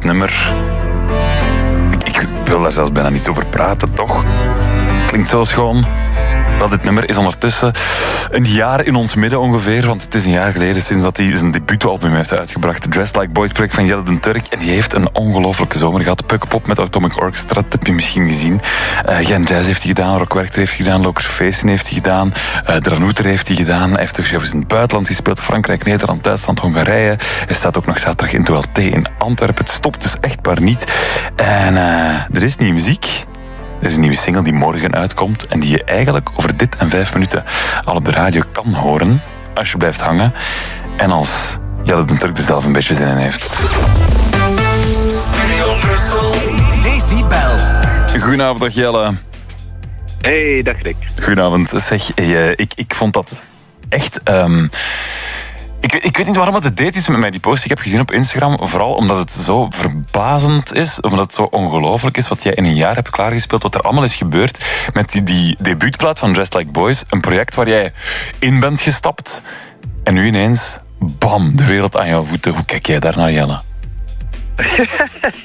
nummer... Ik wil daar zelfs bijna niet over praten, toch? Klinkt zo schoon. Wel, dit nummer is ondertussen een jaar in ons midden ongeveer, want het is een jaar geleden sinds dat hij zijn debuutalbum heeft uitgebracht. Dressed Like Boys, project van Jelle den Turk. En die heeft een ongelofelijke zomer gehad. Pukkelpop met Atomic Orchestra, dat heb je misschien gezien. Gen Jazz heeft hij gedaan, Rock Werchter heeft hij gedaan, Lokers Feesten heeft hij gedaan, Dranouter heeft hij gedaan. Hij heeft toch zelfs in het buitenland gespeeld, Frankrijk, Nederland, Duitsland, Hongarije. Hij staat ook nog zaterdag in Duel T in Antwerpen. Het stopt dus echt maar niet. En er is nieuwe muziek. Er is een nieuwe single die morgen uitkomt en die je eigenlijk over dit en 5 minuten al op de radio kan horen, als je blijft hangen en als Jelle den Turk er zelf een beetje zin in heeft. Studio Brussel, Decibel. Goedenavond, dag Jelle. Hey, dag Rick. Goedenavond. Zeg, ik vond dat echt... Ik weet niet waarom het deed iets met mij, die post. Ik heb gezien op Instagram, vooral omdat het zo verbazend is, omdat het zo ongelooflijk is wat jij in een jaar hebt klaargespeeld, wat er allemaal is gebeurd met die debuutplaat van Dressed Like Boys. Een project waar jij in bent gestapt en nu ineens, bam, de wereld aan jouw voeten. Hoe kijk jij daar naar, Jelle?